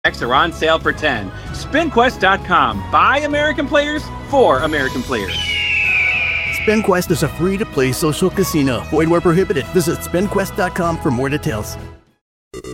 Packs are on sale for 10. SpinQuest.com. By American players, for American players. SpinQuest is a free-to-play social casino. Void where prohibited. Visit SpinQuest.com for more details.